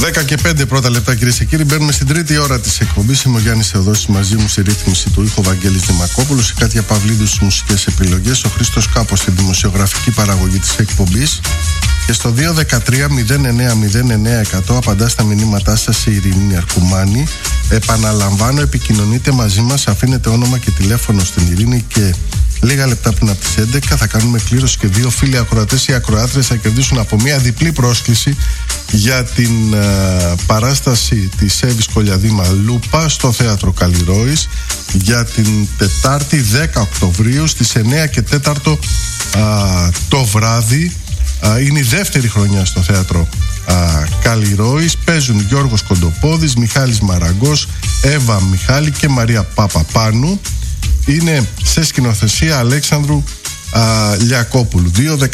10 και 5 πρώτα λεπτά, κυρίες και κύριοι. Μπαίνουμε στην τρίτη ώρα της εκπομπής. Είμαι ο Γιάννης Θεοδόσης, μαζί μου στη ρύθμιση του ήχου Βαγγέλης Δημακόπουλος, η Κάτια Παυλίδου στις μουσικές επιλογές, ο Χρήστος Κάπος στην δημοσιογραφική παραγωγή της εκπομπής. Και στο 213-09-09-100 απαντά στα μηνύματά σας η Ειρήνη Αρκουμάνη. Επαναλαμβάνω, επικοινωνείτε μαζί μας, αφήνετε όνομα και τηλέφωνο στην Ειρήνη και λίγα λεπτά πριν από τις 11 θα κάνουμε κλήρωση και δύο φίλοι ακροατές ή ακροάτρες θα κερδίσουν από μια διπλή πρόσκληση για την παράσταση της Εύης Κολιαδήμα Λούπα στο Θέατρο Καλλιρόης για την Τετάρτη 10 Οκτωβρίου στις 9 και 4 το βράδυ. Είναι η δεύτερη χρονιά στο Θέατρο Καλλιρόης. Παίζουν Γιώργος Κοντοπόδης, Μιχάλης Μαραγκός, Εύα Μιχάλη και Μαρία Παπαπάνου. Είναι σε σκηνοθεσία Αλέξανδρου Λιακόπουλου.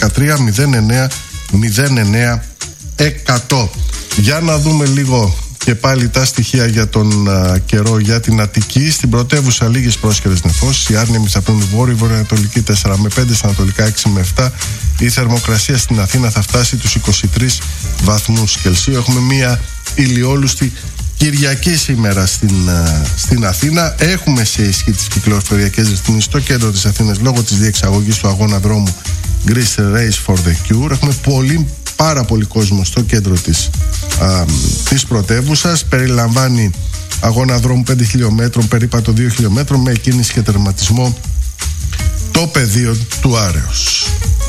213-09-09-100. Για να δούμε λίγο και πάλι τα στοιχεία για τον καιρό για την Αττική. Στην πρωτεύουσα λίγες πρόσχερες νεφώσεις. Η Άρνεμις από την βόρειο-βορειοανατολική 4 με 5, στα ανατολικά 6 με 7. Η θερμοκρασία στην Αθήνα θα φτάσει τους 23 βαθμούς Κελσίου. Έχουμε μία ηλιόλουστη Κυριακή σήμερα στην Αθήνα. Έχουμε σε ισχύ τις κυκλοφοριακές ρυθμίσεις στο κέντρο της Αθήνας λόγω της διεξαγωγής του αγώνα δρόμου Greece Race for the Cure. Έχουμε πάρα πολύ κόσμο στο κέντρο της πρωτεύουσας. Περιλαμβάνει αγώνα δρόμου 5 χιλιόμετρων, περίπατο 2 χιλιόμετρων με κίνηση και τερματισμό το πεδίο του Άρεως.